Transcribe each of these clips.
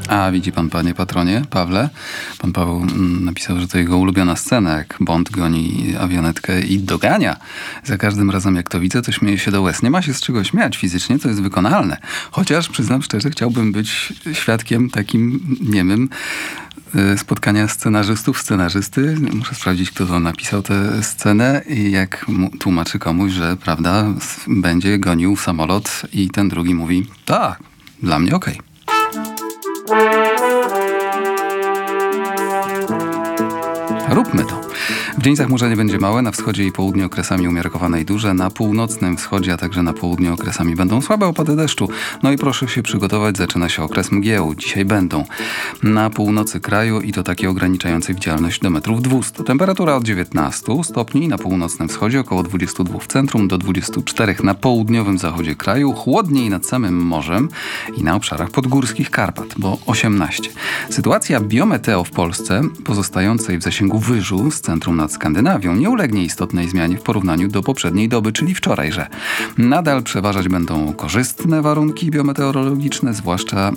A widzi pan, panie patronie, Pawle? Pan Paweł napisał, że to jego ulubiona scena, jak Bond goni awionetkę i dogania. Za każdym razem, jak to widzę, to śmieję się do łez. Nie ma się z czego śmiać fizycznie, to jest wykonalne. Chociaż, przyznam szczerze, chciałbym być świadkiem takim niemym spotkania scenarzysty. Muszę sprawdzić, kto to napisał tę scenę i jak tłumaczy komuś, że prawda, będzie gonił samolot i ten drugi mówi, tak, dla mnie okej. Róbmy to. W dzień zachmurzenie będzie małe, na wschodzie i południu okresami umiarkowane i duże, na północnym wschodzie, a także na południu okresami będą słabe opady deszczu. No i proszę się przygotować, zaczyna się okres mgieł. Dzisiaj będą na północy kraju i to takie ograniczające widzialność do metrów 200. Temperatura od 19 stopni na północnym wschodzie, około 22 w centrum, do 24 na południowym zachodzie kraju, chłodniej nad samym morzem i na obszarach podgórskich Karpat, bo 18. Sytuacja biometeo w Polsce, pozostającej w zasięgu wyżu z centrum nad Skandynawią, nie ulegnie istotnej zmianie w porównaniu do poprzedniej doby, czyli wczorajże. Nadal przeważać będą korzystne warunki biometeorologiczne, zwłaszcza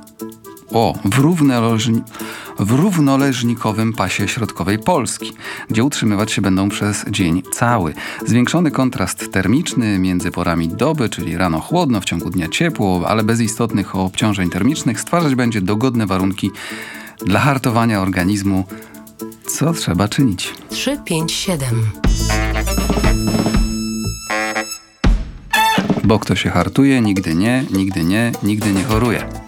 w równoleżnikowym pasie środkowej Polski, gdzie utrzymywać się będą przez dzień cały. Zwiększony kontrast termiczny między porami doby, czyli rano chłodno, w ciągu dnia ciepło, ale bez istotnych obciążeń termicznych, stwarzać będzie dogodne warunki dla hartowania organizmu. Co trzeba czynić? 3, 5, 7. Bo kto się hartuje, nigdy nie choruje.